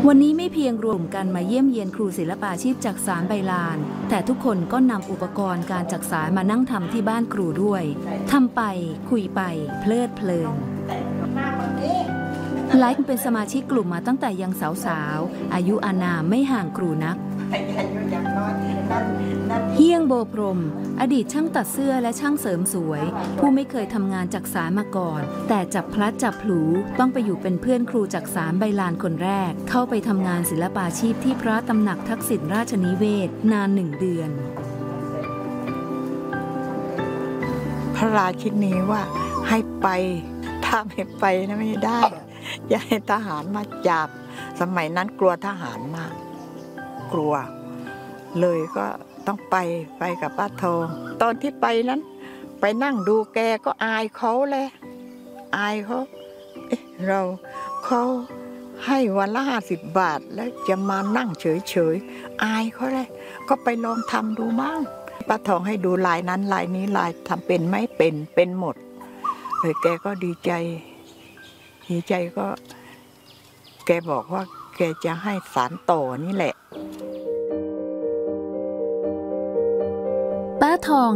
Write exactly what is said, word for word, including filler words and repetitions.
วันนี้ไม่เพียงรวมกันมาเยี่ยมเยียนครูศิลปาชีพจักสานใบลานแต่ทุกคนก็นำอุปกรณ์การจักสานมานั่งทำที่บ้านครูด้วยทำไปคุยไปเพลิดเพลินไลฟ์เป็นสมาชิกกลุ่มมาตั้งแต่ยังสาวๆอายุอานามไม่ห่างครูนักเฮียงโบพรมอดีตช่างตัดเสื้อและช่างเสริมสวยผู้ไม่เคยทำงานจักสานมาก่อนแต่จับพลัดจับผลูต้องไปอยู่เป็นเพื่อนครูจักสานใบลานคนแรกเข้าไปทำงานศิลปาชีพที่พระตำหนักทักษิณราชนิเวศนานหนึ่งเดือนพระราชินีว่าให้ไปถ้าไม่ไปนะไม่ได้อย่าให้ทหารมาจับสมัยนั้นกลัวทหารมากกลัวเลยก็ต้องไปไปกับป้าทองตอนที่ไปนั้นไปนั่งดูแกก็อายเขาเลยอายเขาเอ๊ะเราเขาให้วันละห้าสิบบาทแล้วจะมานั่งเฉยๆอายเขาเลยก็ไปลองทำดูบ้างป้าทองให้ดูลายนั้นลายนี้ลายทำเป็นไหมเป็นเป็นหมดเลยแกก็ดีใจดีใจก็แกบอกว่าแกจะให้สานต่อนี่แหละป้าทอง